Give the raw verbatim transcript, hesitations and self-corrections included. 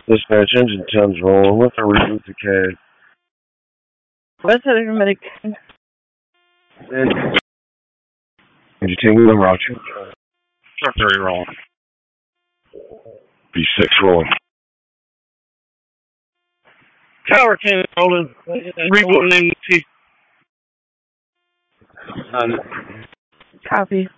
Dispatch engine ten's rolling with a reboot to C A D. What's it even make? And you're taking the route. Truck thirty rolling. B six rolling. Tower ten rolling. Rebooting in T. Copy.